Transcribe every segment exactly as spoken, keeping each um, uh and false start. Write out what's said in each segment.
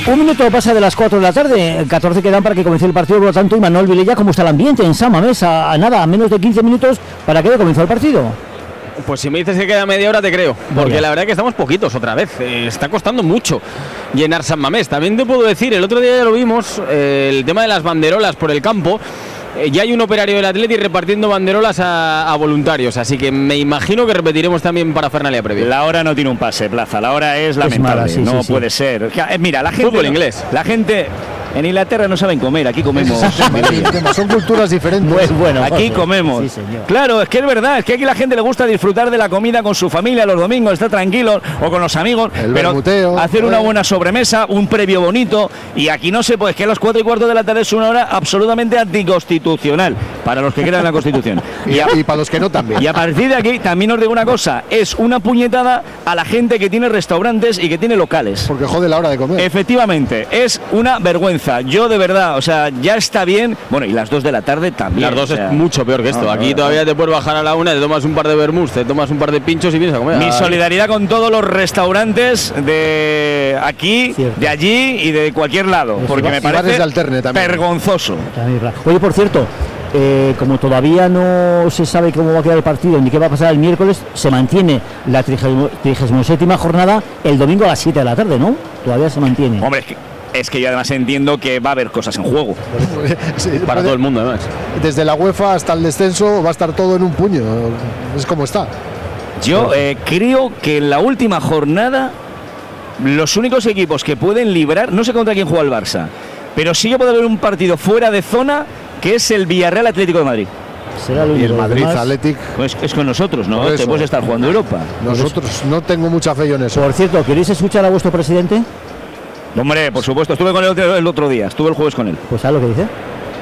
Un minuto pasa de las cuatro de la tarde, catorce quedan para que comience el partido, por lo tanto, Imanol Vilella, ¿cómo está el ambiente en San Mamés? A, a nada, a menos de quince minutos para que haya comenzado el partido. Pues si me dices que queda media hora te creo, porque Vaya. La verdad es que estamos poquitos otra vez, eh, está costando mucho llenar San Mamés. También te puedo decir, el otro día ya lo vimos, eh, el tema de las banderolas por el campo. Ya hay un operario del Atleti repartiendo banderolas a, a voluntarios, así que me imagino que repetiremos también para Fernalia previa. La hora no tiene un pase, Plaza, la hora es lamentable, es mala, sí, no sí, puede sí. ser. Mira, la gente... Fútbol inglés. La gente... En Inglaterra no saben comer, aquí comemos. Son culturas diferentes. Pues bueno, aquí comemos. Sí, claro, es que es verdad, es que aquí la gente le gusta disfrutar de la comida con su familia los domingos, estar tranquilos o con los amigos, el pero bermuteo, hacer una buena sobremesa, un previo bonito, y aquí no se puede, es que a las cuatro y cuarto de la tarde es una hora absolutamente anticonstitucional, para los que crean en la Constitución. y, a, y para los que no también. Y a partir de aquí, también os digo una cosa, es una puñetada a la gente que tiene restaurantes y que tiene locales. Porque jode la hora de comer. Efectivamente, es una vergüenza. Yo de verdad, o sea, ya está bien. Bueno, y las dos de la tarde también. Las dos o sea, es mucho peor que esto. No, Aquí no, todavía no. te puedes bajar a la una, te tomas un par de vermús, te tomas un par de pinchos y vienes a comer. Mi solidaridad con todos los restaurantes de aquí, Cierto. de allí y de cualquier lado, Eso porque va, me parece alterne, vergonzoso. Oye, por cierto, eh, como todavía no se sabe cómo va a quedar el partido ni qué va a pasar el miércoles, se mantiene la trigésima séptima jornada el domingo a las siete de la tarde, ¿no? Todavía se mantiene. Hombre, es que Es que yo además entiendo que va a haber cosas en juego. Sí, para puede, todo el mundo además. Desde la UEFA hasta el descenso va a estar todo en un puño. Es como está. Yo eh, creo que en la última jornada los únicos equipos que pueden librar, no sé contra quién juega el Barça, pero sí que puede haber un partido fuera de zona, que es el Villarreal Atlético de Madrid. Será el y el Madrid Athletic pues es con nosotros, ¿no? Te puedes estar jugando Europa. Nosotros no tengo mucha fe yo en eso. Por cierto, ¿queréis escuchar a vuestro presidente? Hombre, por supuesto, estuve con él el otro día, estuve el jueves con él. Pues ¿sabes lo que dice?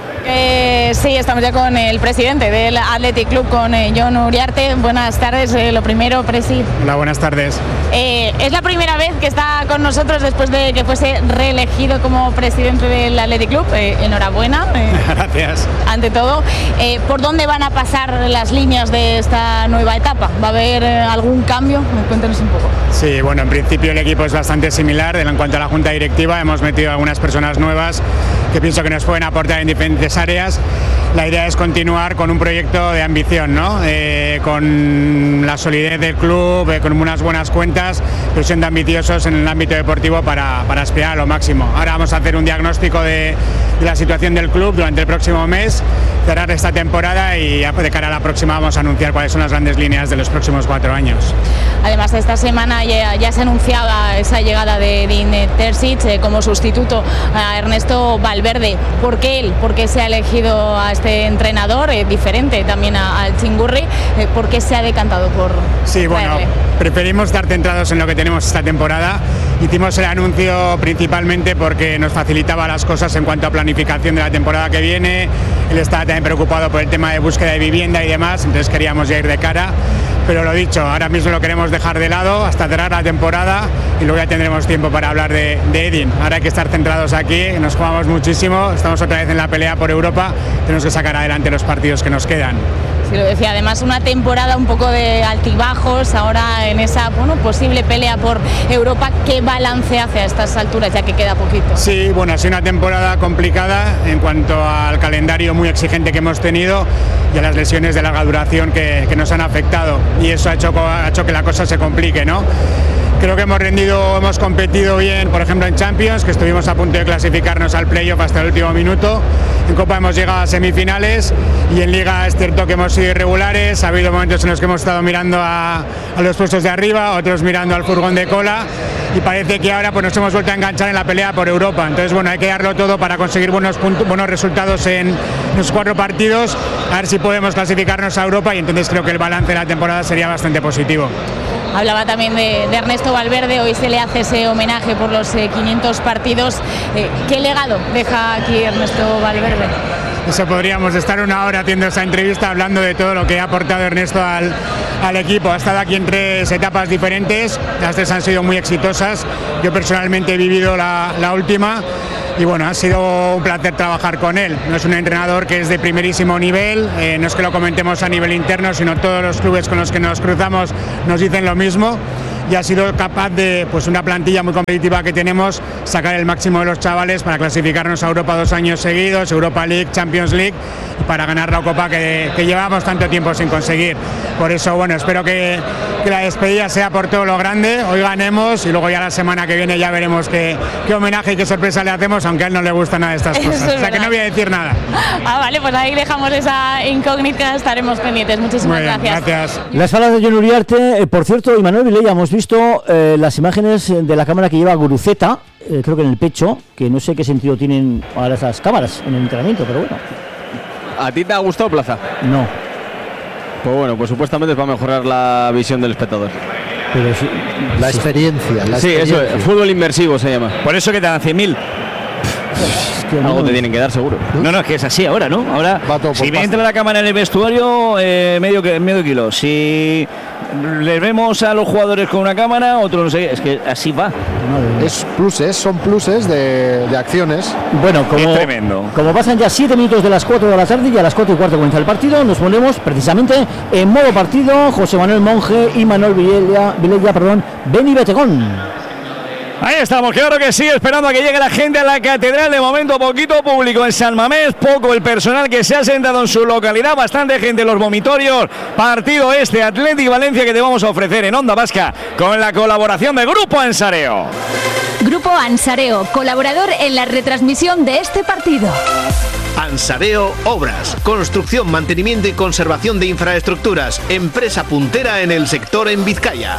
Eh, sí, estamos ya con el presidente del Athletic Club, con eh, Jon Uriarte. Buenas tardes, eh, lo primero, Presi. Hola, buenas tardes. Eh, es la primera vez que está con nosotros después de que fuese reelegido como presidente del Athletic Club. Eh, enhorabuena. Eh, Gracias. Ante todo, eh, ¿por dónde van a pasar las líneas de esta nueva etapa? ¿Va a haber eh, algún cambio? Cuéntenos un poco. Sí, bueno, en principio el equipo es bastante similar. En cuanto a la junta directiva, hemos metido algunas personas nuevas que pienso que nos pueden aportar en diferentes áreas. La idea es continuar con un proyecto de ambición, ¿no? Eh, con la solidez del club, eh, con unas buenas cuentas, pero siendo ambiciosos en el ámbito deportivo para, para aspirar a lo máximo. Ahora vamos a hacer un diagnóstico de, de la situación del club durante el próximo mes, cerrar esta temporada y de cara a la próxima vamos a anunciar cuáles son las grandes líneas de los próximos cuatro años. Además, esta semana ya, ya se anunciaba esa llegada de Edin Terzic eh, como sustituto a Ernesto Valverde. ¿Por qué él? ¿Por qué se ha elegido a este entrenador eh, diferente también a, al Chingurri? Eh, ¿Por qué se ha decantado por Sí, bueno, traerle? Preferimos estar centrados en lo que tenemos esta temporada. Hicimos el anuncio principalmente porque nos facilitaba las cosas en cuanto a planificación de la temporada que viene. Él estaba también preocupado por el tema de búsqueda de vivienda y demás, entonces queríamos ya ir de cara. Pero lo dicho, ahora mismo lo queremos dejar de lado hasta cerrar la temporada y luego ya tendremos tiempo para hablar de, de Edin. Ahora hay que estar centrados aquí, nos jugamos muchísimo, estamos otra vez en la pelea por Europa, tenemos que sacar adelante los partidos que nos quedan. Sí, lo decía, además una temporada un poco de altibajos, ahora en esa bueno, posible pelea por Europa. ¿Qué balance hace a estas alturas, ya que queda poquito? Sí, bueno, ha sido una temporada complicada en cuanto al calendario muy exigente que hemos tenido y a las lesiones de larga duración que, que nos han afectado, y eso ha hecho, ha hecho que la cosa se complique, ¿no? Creo que hemos rendido, hemos competido bien, por ejemplo en Champions, que estuvimos a punto de clasificarnos al playoff hasta el último minuto. En Copa hemos llegado a semifinales y en Liga es cierto que hemos sido irregulares. Ha habido momentos en los que hemos estado mirando a, a los puestos de arriba, otros mirando al furgón de cola, y parece que ahora pues nos hemos vuelto a enganchar en la pelea por Europa. Entonces bueno, hay que darlo todo para conseguir buenos puntos, buenos resultados en los cuatro partidos, a ver si podemos clasificarnos a Europa, y entonces creo que el balance de la temporada sería bastante positivo. Hablaba también de, de Ernesto Valverde, hoy se le hace ese homenaje por los eh, quinientos partidos. Eh, ¿Qué legado deja aquí Ernesto Valverde? Eso podríamos estar una hora haciendo esa entrevista hablando de todo lo que ha aportado Ernesto al, al equipo. Ha estado aquí en tres etapas diferentes, las tres han sido muy exitosas. Yo personalmente he vivido la, la última. Y bueno, ha sido un placer trabajar con él. No es un entrenador que es de primerísimo nivel, eh, no es que lo comentemos a nivel interno, sino todos los clubes con los que nos cruzamos nos dicen lo mismo. y ha sido capaz de, pues una plantilla muy competitiva que tenemos, sacar el máximo de los chavales para clasificarnos a Europa dos años seguidos, Europa League, Champions League, y para ganar la Copa que, que llevamos tanto tiempo sin conseguir. Por eso, bueno, espero que, que la despedida sea por todo lo grande, hoy ganemos y luego ya la semana que viene ya veremos qué, qué homenaje y qué sorpresa le hacemos, aunque a él no le gusta nada de estas cosas. O sea verdad. Que no voy a decir nada. Ah, vale, pues ahí dejamos esa incógnita, estaremos pendientes. Muchísimas bien, gracias. gracias. Las palabras de Jon Uriarte, eh, por cierto, Imanol Vilella, hemos visto eh, las imágenes de la cámara que lleva Guruceta, eh, creo que en el pecho, que no sé qué sentido tienen ahora esas cámaras en el entrenamiento, pero bueno. ¿A ti te ha gustado, Plaza? No. Pues bueno, pues supuestamente es para mejorar la visión del espectador. Pero sí, La sí. experiencia. La Sí, experiencia. eso es, fútbol inmersivo se llama. Por eso que te dan cien mil. Es que Algo no, te tienen que dar seguro. No, no, es que es así ahora, ¿no? Ahora, Va todo por si me pasta. entra la cámara en el vestuario, eh, medio, que- medio kilo. Si les vemos a los jugadores con una cámara, otro no sé, es que así va. madre mía. Es pluses, son pluses de, de acciones. Bueno, como, Es tremendo. como pasan ya siete minutos de las cuatro de la tarde y a las cuatro y cuarto comienza el partido, nos ponemos precisamente en modo partido. José Manuel Monge y Manuel Vilella, Vilella perdón, Beni Betegón. Ahí estamos, claro que sí, esperando a que llegue la gente a la catedral. De momento, poquito público en San Mamés, poco el personal que se ha sentado en su localidad, bastante gente en los vomitorios. Partido este, Athletic Valencia, que te vamos a ofrecer en Onda Vasca con la colaboración de Grupo Ansareo. Grupo Ansareo, colaborador en la retransmisión de este partido. Ansareo Obras, construcción, mantenimiento y conservación de infraestructuras, empresa puntera en el sector en Vizcaya.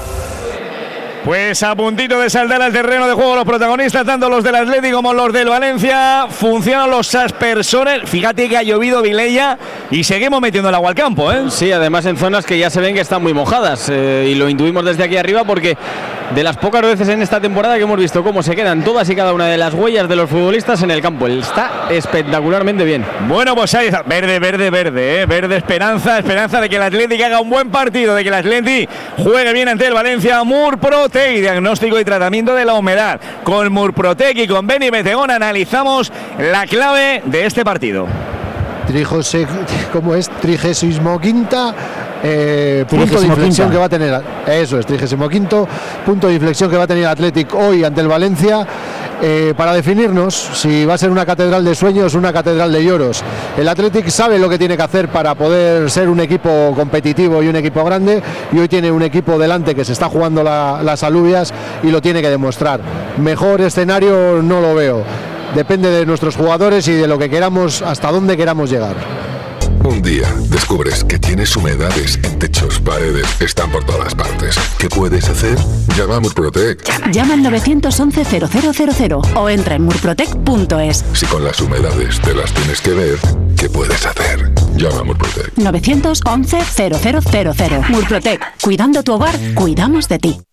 Pues a puntito de saltar al terreno de juego los protagonistas, tanto los del Atlético como los del Valencia. Funcionan los aspersores. Fíjate que ha llovido, Vilella, y seguimos metiendo el agua al campo, ¿eh? Sí, además en zonas que ya se ven que están muy mojadas, eh, y lo intuimos desde aquí arriba porque de las pocas veces en esta temporada que hemos visto cómo se quedan todas y cada una de las huellas de los futbolistas en el campo. Está espectacularmente bien. Bueno, pues ahí está. Verde, verde, verde, ¿eh? Verde esperanza, esperanza de que el Atlético haga un buen partido, de que el Atlético juegue bien ante el Valencia. Murprotec, diagnóstico y tratamiento de la humedad. Con Murprotec y con Beni Betegón analizamos la clave de este partido. Trijose, ¿cómo es? Trigésimo quinta eh, punto de Trigésimo inflexión quinta. que va a tener. Eso es, trigésimo quinto punto de inflexión que va a tener el Athletic hoy ante el Valencia. Eh, para definirnos si va a ser una catedral de sueños o una catedral de lloros. El Athletic sabe lo que tiene que hacer para poder ser un equipo competitivo y un equipo grande, y hoy tiene un equipo delante que se está jugando la- las alubias y lo tiene que demostrar. Mejor escenario no lo veo. Depende de nuestros jugadores y de lo que queramos, hasta dónde queramos llegar. Un día descubres que tienes humedades en techos, paredes, están por todas partes. ¿Qué puedes hacer? Llama a Murprotec. Llama al nueve once cero cero cero cero o entra en murprotec punto es. Si con las humedades te las tienes que ver, ¿qué puedes hacer? Llama a Murprotec. nueve once cero cero cero cero. Murprotec, cuidando tu hogar, cuidamos de ti.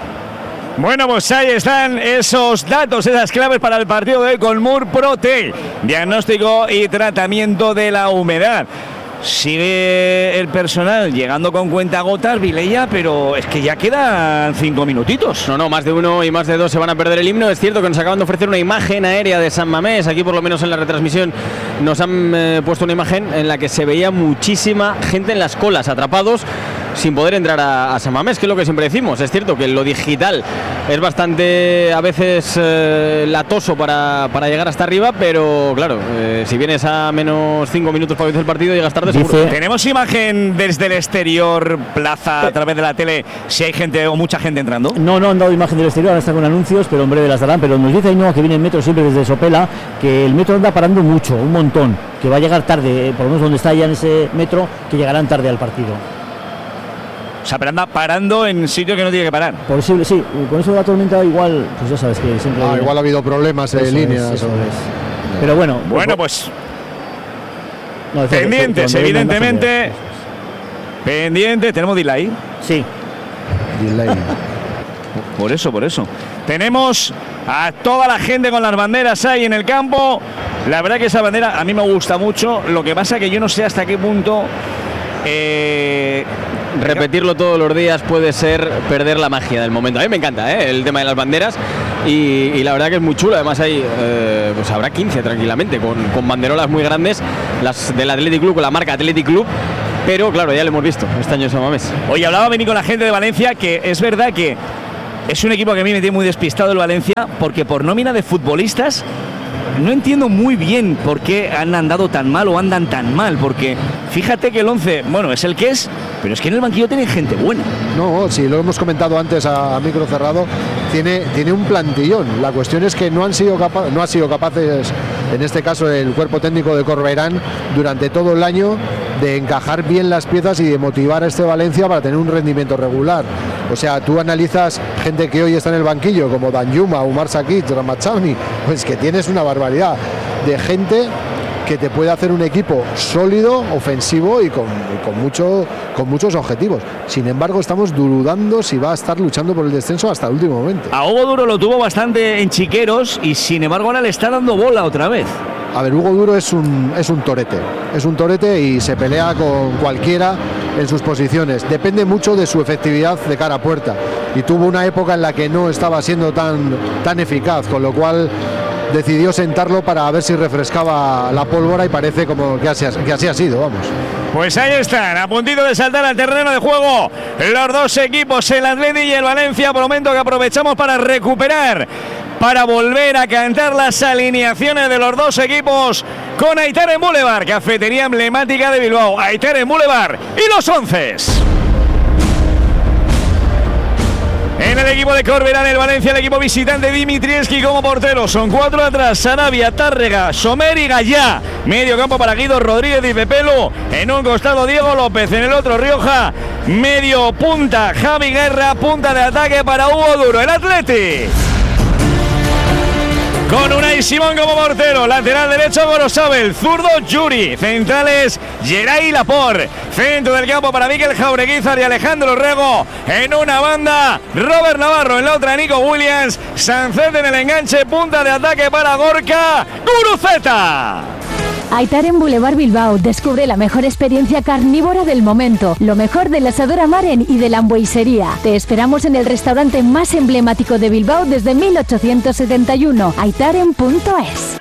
Bueno, pues ahí están esos datos, esas claves para el partido de hoy con Murprotec. Diagnóstico y tratamiento de la humedad. Sigue el personal llegando con cuentagotas, Vilella, pero es que ya quedan cinco minutitos. No, no, más de uno y más de dos se van a perder el himno. Es cierto que nos acaban de ofrecer una imagen aérea de San Mamés. Aquí, por lo menos en la retransmisión, nos han eh, puesto una imagen en la que se veía muchísima gente en las colas, atrapados, sin poder entrar a, a San Mamés, que es lo que siempre decimos. Es cierto que lo digital es bastante, a veces, eh, latoso para, para llegar hasta arriba, pero claro, eh, si vienes a menos cinco minutos para que el partido, llegas tarde. Dice- seguro. Tenemos imagen desde el exterior, plaza, a través de la tele, si hay gente o mucha gente entrando. No, no han dado imagen del exterior, ahora están con anuncios, pero en breve las darán. Pero nos dice Ainhoa, que viene el metro siempre desde Sopela, que el metro anda parando mucho, un montón, que va a llegar tarde, eh, por lo menos donde está ya en ese metro, que llegarán tarde al partido. O sea, pero anda parando en sitio que no tiene que parar. Posible, sí, con eso de la tormenta igual, pues ya sabes que siempre... Ah, igual ha habido problemas Eso de es, líneas. eso o- es. Pero bueno, Bueno, pues no, decía que- que pendientes, cuando venga imagen evidentemente. de- Pendientes, tenemos delay. Sí, delay. Por eso, por eso. Tenemos a toda la gente con las banderas ahí en el campo. La verdad que esa bandera a mí me gusta mucho. Lo que pasa que yo no sé hasta qué punto. Eh, Repetirlo todos los días puede ser perder la magia del momento. A mí me encanta, ¿eh? El tema de las banderas, y, y la verdad que es muy chulo. Además hay, eh, pues habrá quince tranquilamente, con, con banderolas muy grandes, las del Athletic Club, con la marca Athletic Club. Pero claro, ya lo hemos visto este año en San Mamés. Oye, hablaba Beni con la gente de Valencia, que es verdad que es un equipo que a mí me tiene muy despistado el Valencia, porque por nómina de futbolistas no entiendo muy bien por qué han andado tan mal o andan tan mal, porque fíjate que el once, bueno, es el que es, pero es que en el banquillo tienen gente buena. No, sí, lo hemos comentado antes a, a micro cerrado, tiene, tiene un plantillón. La cuestión es que no han sido capa- no ha sido capaces, en este caso el cuerpo técnico de Corberán, durante todo el año, de encajar bien las piezas y de motivar a este Valencia para tener un rendimiento regular. O sea, tú analizas gente que hoy está en el banquillo, como Danjuma, Umar Sakic, Ramachavni, pues que tienes una barbaridad de gente que te puede hacer un equipo sólido, ofensivo y con, y con, mucho, con muchos objetivos. Sin embargo, estamos dudando si va a estar luchando por el descenso hasta el último momento. A Hugo Duro lo tuvo bastante en chiqueros y sin embargo ahora le está dando bola otra vez. A ver, Hugo Duro es un, es un torete, es un torete y se pelea con cualquiera en sus posiciones. Depende mucho de su efectividad de cara a puerta y tuvo una época en la que no estaba siendo tan, tan eficaz, con lo cual decidió sentarlo para ver si refrescaba la pólvora y parece como que así, que así ha sido, vamos. Pues ahí están, a puntito de saltar al terreno de juego los dos equipos, el Atleti y el Valencia, por momento que aprovechamos para recuperar, para volver a cantar las alineaciones de los dos equipos con Aitaren Boulevard, cafetería emblemática de Bilbao. Aitaren Boulevard y los onces. En el equipo de Corberán, el Valencia, el equipo visitante, Dimitrievski como portero. Son cuatro atrás: Sarabia, Tárrega, Somer y Gallá. Medio campo para Guido Rodríguez y Pepelu. En un costado Diego López, en el otro Rioja. Medio punta Javi Guerra, punta de ataque para Hugo Duro. El Atleti con Unai Simón como portero, lateral derecho Gorosabel, zurdo Yuri, centrales Geray Laporte, centro del campo para Mikel Jaureguizar y Alejandro Rego, en una banda Robert Navarro, en la otra Nico Williams, Sánchez en el enganche, punta de ataque para Gorka Guruceta. Aitaren Boulevard Bilbao, descubre la mejor experiencia carnívora del momento, lo mejor del asador Amaren y de la hamburguesería. Te esperamos en el restaurante más emblemático de Bilbao desde mil ochocientos setenta y uno, aitaren punto es.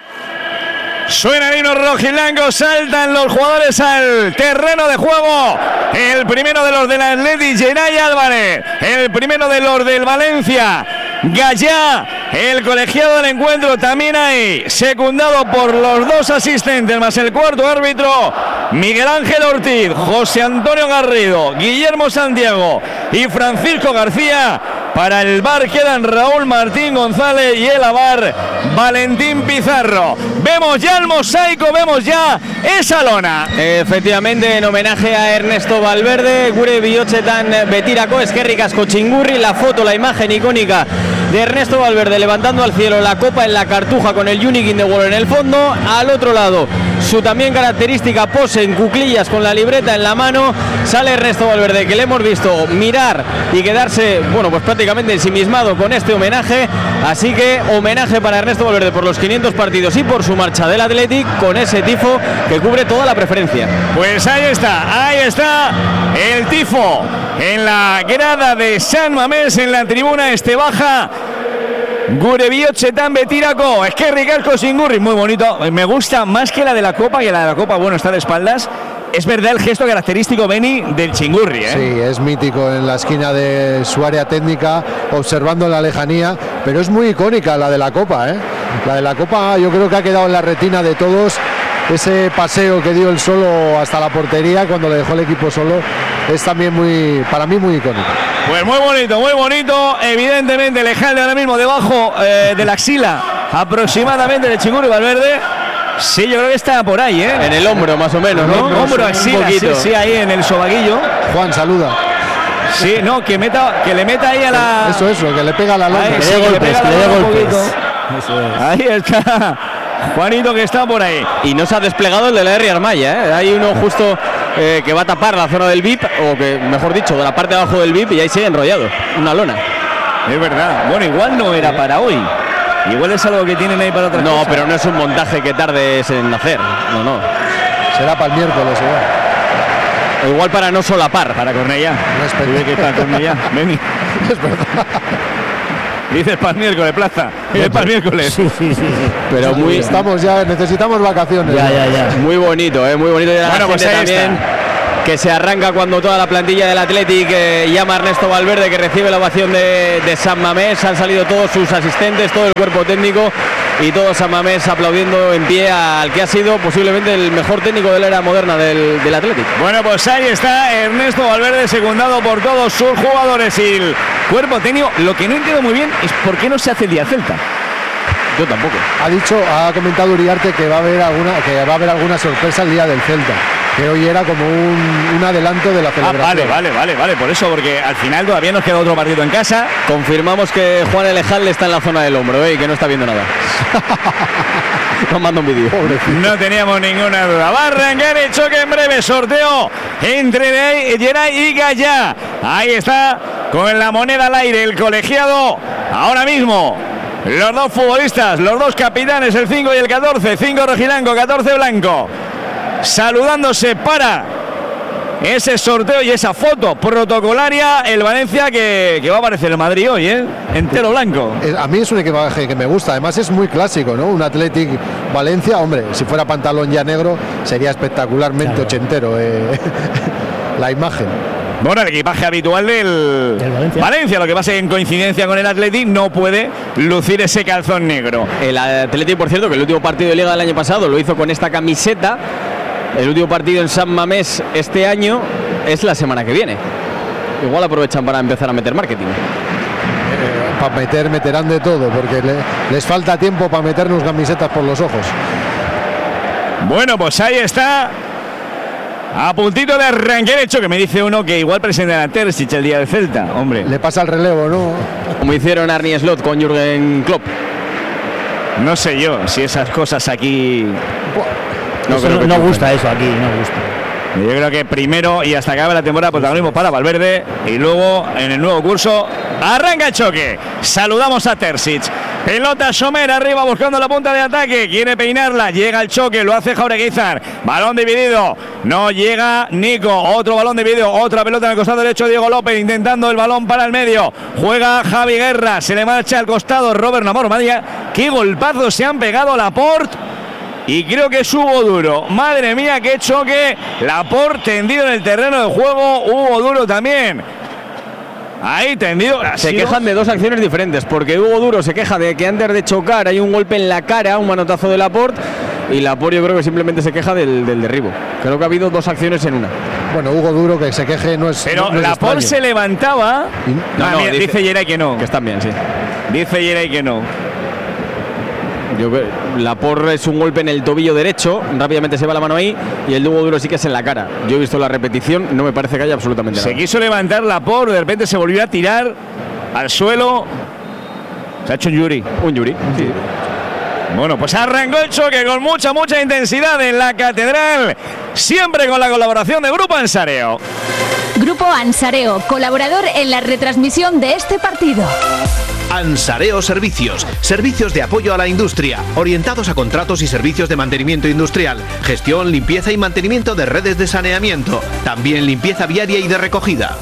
Suena el himno rojiblanco, saltan los jugadores al terreno de juego. El primero de los del Atleti, Geray Álvarez. El primero de los del Valencia, Gallá. El colegiado del encuentro también ahí, secundado por los dos asistentes más el cuarto árbitro, Miguel Ángel Ortiz, José Antonio Garrido, Guillermo Santiago y Francisco García. Para el V A R quedan Raúl Martín González y el A V A R Valentín Pizarro. Vemos ya el mosaico, vemos ya esa lona. Efectivamente, en homenaje a Ernesto Valverde, gure bihotzetan betirako eskerrik asko Txingurri, la foto, la imagen icónica de Ernesto Valverde levantando al cielo la copa en la cartuja con el Unique in the World en el fondo. Al otro lado, su también característica pose en cuclillas con la libreta en la mano, sale Ernesto Valverde, que le hemos visto mirar y quedarse, bueno, pues prácticamente ensimismado con este homenaje. Así que homenaje para Ernesto Valverde por los quinientos partidos y por su marcha del Athletic, con ese tifo que cubre toda la preferencia. Pues ahí está, ahí está el tifo en la grada de San Mamés, en la tribuna este baja. Gure bihotzetan betirako, eskerrik asko Txingurri, muy bonito, me gusta más que la de la Copa, que la de la Copa, bueno, está de espaldas. Es verdad el gesto característico, Beni, del Txingurri, ¿eh? Sí, es mítico en la esquina de su área técnica, observando la lejanía, pero es muy icónica la de la Copa, ¿eh? La de la Copa yo creo que ha quedado en la retina de todos, ese paseo que dio él solo hasta la portería cuando le dejó el equipo solo, es también muy, para mí muy icónico. Pues muy bonito, muy bonito, evidentemente Lejalde ahora mismo debajo eh, de la axila aproximadamente de Txingurri Valverde. Sí, yo creo que está por ahí, ¿eh? En el hombro más o menos, ¿no? ¿no? Hombro, axila, sí, sí, ahí en el sobaguillo. Juan, saluda. Sí, no, que meta, que le meta ahí a la... Eso, eso, que le pega a la lona. Ahí, Que sí, le dé que le golpes, pega que le dé la lona un golpes. poquito. Ahí está Juanito, que está por ahí. Y no se ha desplegado el de la R. Armaya, ¿eh? Hay uno justo eh, que va a tapar la zona del V I P, o que, mejor dicho, de la parte de abajo del V I P, y ahí sigue enrollado, una lona. Es verdad. Bueno, igual no era para hoy. Igual es algo que tienen ahí para otra No, cosa. pero no es un montaje que tardes en hacer. No, no. Será para el miércoles, igual. O igual para no solapar. Para Cornellá. Respeto. Que para Cornellá. Vení. Es verdad. Dices para el miércoles, Plaza. Es para el miércoles. Sí, sí, sí, sí. Pero muy, Estamos ya, necesitamos vacaciones. Ya, ya, ya. muy bonito, ¿eh? Muy bonito. Y la Bueno, gente pues ahí también. está. que se arranca cuando toda la plantilla del Athletic eh, llama a Ernesto Valverde, que recibe la ovación de, de San Mamés. Han salido todos sus asistentes, todo el cuerpo técnico y todo San Mamés aplaudiendo en pie al que ha sido posiblemente el mejor técnico de la era moderna del, del Athletic. Bueno, pues ahí está Ernesto Valverde, secundado por todos sus jugadores y el cuerpo técnico. Lo que no entiendo muy bien es por qué no se hace el día Celta. Yo tampoco. Ha dicho, ha comentado Uriarte que va a haber alguna, que va a haber alguna sorpresa el día del Celta, que hoy era como un, un adelanto de la celebración. Ah, vale, vale, vale, vale, por eso, porque al final todavía nos queda otro partido en casa. Confirmamos que Juan Elejal está en la zona del hombro, ¿eh? Y que no está viendo nada. Nos manda un vídeo. No teníamos ninguna duda. Va a arrancar el choque en breve. Sorteo entre Geray y Gallá. Ahí está, con la moneda al aire, el colegiado. Ahora mismo, los dos futbolistas, los dos capitanes, el cinco y el catorce. cinco rojiblanco, catorce blanco. Saludándose para ese sorteo y esa foto protocolaria. El Valencia que, que va a aparecer en Madrid hoy, ¿eh? Entero blanco. A mí es un equipaje que me gusta, además es muy clásico, ¿no? Un Athletic Valencia, hombre, si fuera pantalón ya negro sería espectacularmente claro. ochentero eh, la imagen. Bueno, el equipaje habitual del Valencia. Valencia, lo que pasa es que en coincidencia con el Athletic no puede lucir ese calzón negro. El Athletic, por cierto, que el último partido de Liga del año pasado lo hizo con esta camiseta. El último partido en San Mamés este año es la semana que viene. Igual aprovechan para empezar a meter marketing. Eh, para meter, meterán de todo, porque le, les falta tiempo para meternos camisetas por los ojos. Bueno, pues ahí está. A puntito de arrancar hecho, que me dice uno que igual presentan a Terzic el día de Celta. Hombre, le pasa el relevo, ¿no? Como hicieron Arne Slot con Jürgen Klopp. No sé yo si esas cosas aquí... No, no, no gusta eso aquí, no gusta. Yo creo que primero y hasta que acabe la temporada protagonismo para Valverde y luego en el nuevo curso arranca el choque. Saludamos a Terzic. Pelota Sommer arriba buscando la punta de ataque. Quiere peinarla. Llega el choque. Lo hace Jaureguizar. Balón dividido. No llega Nico. Otro balón dividido. Otra pelota en el costado derecho. Diego López intentando el balón para el medio. Juega Javi Guerra. Se le marcha al costado Robert Namor. Madre, qué golpazos se han pegado a Laporte. Y creo que es Hugo Duro. Madre mía, qué choque. Laporte tendido en el terreno de juego. Hugo Duro también. Ahí tendido. Se quejan de dos acciones diferentes, porque Hugo Duro se queja de que antes de chocar hay un golpe en la cara, un manotazo de Laporte, y Laporte yo creo que simplemente se queja del, del derribo. Creo que ha habido dos acciones en una. Bueno, Hugo Duro que se queje no es. Pero no, no Laporte se levantaba. ¿Y? No, ah, no, mira, dice Geray que no. Que están bien, sí. Dice Geray que no. Yo creo Laporte es un golpe en el tobillo derecho, rápidamente se va la mano ahí, y el de Hugo Duro sí que es en la cara. Yo he visto la repetición, no me parece que haya absolutamente nada. Se quiso levantar Laporte, de repente se volvió a tirar al suelo. Se ha hecho un Yuri. Un Yuri, sí. Bueno, pues arrancó el choque con mucha, mucha intensidad en la Catedral, siempre con la colaboración de Grupo Ansareo. Grupo Ansareo, colaborador en la retransmisión de este partido. Ansareo Servicios, servicios de apoyo a la industria, orientados a contratos y servicios de mantenimiento industrial, gestión, limpieza y mantenimiento de redes de saneamiento, también limpieza viaria y de recogida.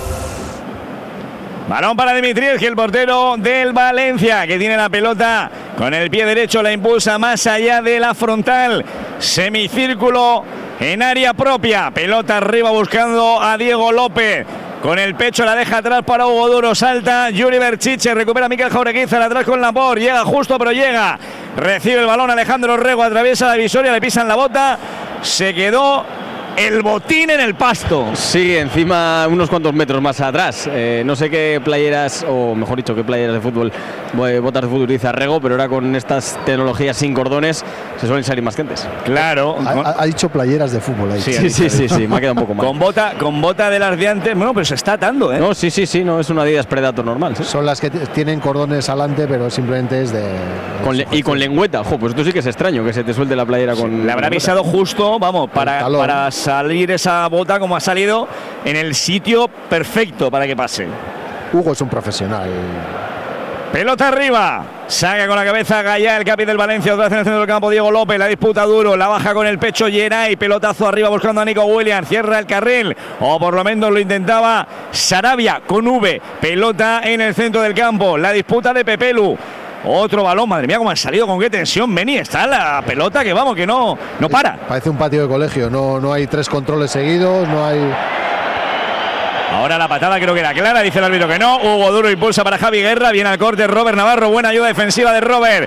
Balón para Dimitrievski, el portero del Valencia, que tiene la pelota con el pie derecho, la impulsa más allá de la frontal, semicírculo en área propia, pelota arriba buscando a Diego López. Con el pecho la deja atrás para Hugo Duro. Salta Yuri Berchiche. Recupera Mikel Jaureguizar atrás con Laporte. Llega justo, pero llega. Recibe el balón Alejandro Rego. Atraviesa la divisoria. Le pisan la bota. Se quedó el botín en el pasto. Sí, encima unos cuantos metros más atrás. Eh, no sé qué playeras, o mejor dicho, qué playeras de fútbol, botas de fútbol utiliza Rego, pero ahora con estas tecnologías sin cordones se suelen salir más gentes. Claro. Ha, ha dicho playeras de fútbol ahí. Sí, sí, sí, sí, sí, me ha quedado un poco mal. Con bota, con bota de las de antes, bueno, pero se está atando, ¿eh? No, sí, sí, sí, no, es una Adidas Predator normal. ¿Sí? Son las que tienen cordones adelante, pero simplemente es de... Con le, y con lengüeta, jo, pues esto sí que es extraño, que se te suelte la playera con... Sí, le habrá pisado justo, vamos, para, para salir esa bota como ha salido en el sitio perfecto para que pase. Hugo es un profesional. Pelota arriba, saca con la cabeza Gallá, el capi del Valencia, otra vez en el centro del campo Diego López, la disputa Duro, la baja con el pecho Geray, pelotazo arriba buscando a Nico Williams, cierra el carril, o por lo menos lo intentaba Sarabia con V, pelota en el centro del campo, la disputa de Pepelu. Otro balón, madre mía, cómo han salido, con qué tensión. Beni, está la pelota que vamos, que no, no para. Parece un patio de colegio, no, no hay tres controles seguidos, no hay... Ahora la patada creo que era clara, dice el árbitro que no. Hugo Duro impulsa para Javi Guerra, viene al corte Robert Navarro, buena ayuda defensiva de Robert.